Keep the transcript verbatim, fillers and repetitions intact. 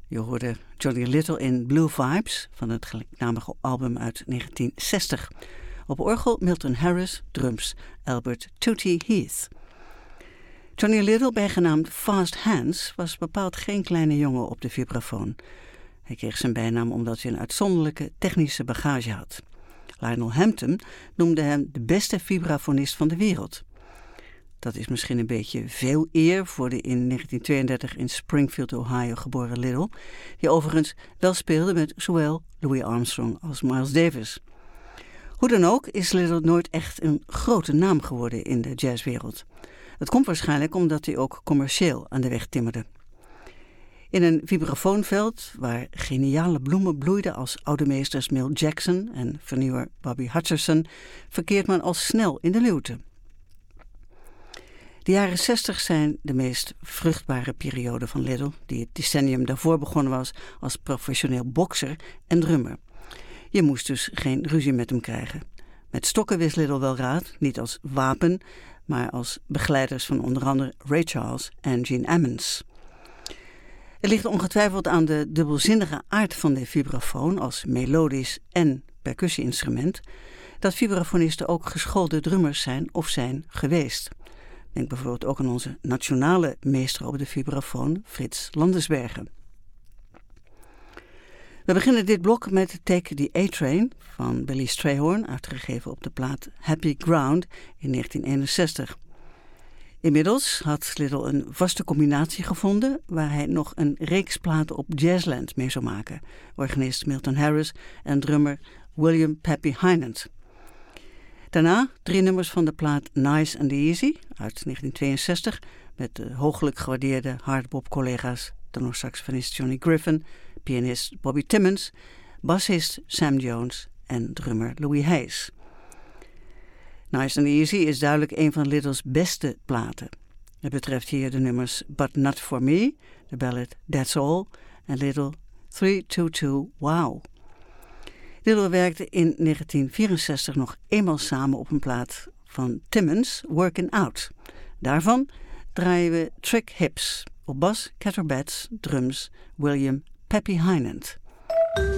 Je hoorde Johnny Little in Blue Vibes van het gelijknamige album uit negentien zestig. Op orgel Milton Harris, drums Albert Tootie Heath. Johnny Little, bijgenaamd Fast Hands, was bepaald geen kleine jongen op de vibrafoon. Hij kreeg zijn bijnaam omdat hij een uitzonderlijke technische bagage had. Lionel Hampton noemde hem de beste vibrafonist van de wereld. Dat is misschien een beetje veel eer voor de in negentien tweeëndertig in Springfield, Ohio geboren Little, die overigens wel speelde met zowel Louis Armstrong als Miles Davis. Hoe dan ook is Little nooit echt een grote naam geworden in de jazzwereld. Dat komt waarschijnlijk omdat hij ook commercieel aan de weg timmerde. In een vibrafoonveld waar geniale bloemen bloeiden als oude meesters Milt Jackson en vernieuwer Bobby Hutcherson, verkeert men al snel in de luwte. De jaren zestig zijn de meest vruchtbare periode van Little, die het decennium daarvoor begonnen was als professioneel bokser en drummer. Je moest dus geen ruzie met hem krijgen. Met stokken wist Little wel raad, niet als wapen, maar als begeleiders van onder andere Ray Charles en Gene Ammons. Het ligt ongetwijfeld aan de dubbelzinnige aard van de vibrafoon als melodisch en percussie-instrument, dat vibrafonisten ook geschoolde drummers zijn of zijn geweest. Denk bijvoorbeeld ook aan onze nationale meester op de vibrafoon, Frits Landesbergen. We beginnen dit blok met Take the A-Train van Billy Strayhorn, uitgegeven op de plaat Happy Ground in negentien eenenzestig. Inmiddels had Little een vaste combinatie gevonden waar hij nog een reeks platen op Jazzland mee zou maken. Organist Milton Harris en drummer William Pappy Hynand. Daarna drie nummers van de plaat Nice and Easy uit negentien tweeënzestig met de hooglijk gewaardeerde hardbop-collega's tenorsaxofonist Johnny Griffin, pianist Bobby Timmons, bassist Sam Jones en drummer Louis Hayes. Nice and Easy is duidelijk een van Little's beste platen. Het betreft hier de nummers But Not For Me, de ballad That's All en Little three two two Wow. Little werkte in negentien vierenzestig nog eenmaal samen op een plaat van Timmons, Workin' Out. Daarvan draaien we Trick Hips, op bas Cather Batts, drums William Pappy Hynand.